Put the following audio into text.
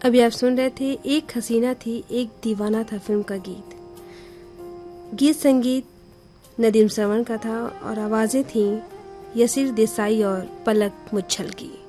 अभी आप सुन रहे थे एक हसीना थी एक दीवाना था फिल्म का गीत। गीत संगीत नदीम श्रवण का था और आवाज़ें थीं यसीर देसाई और पलक मुच्छल की।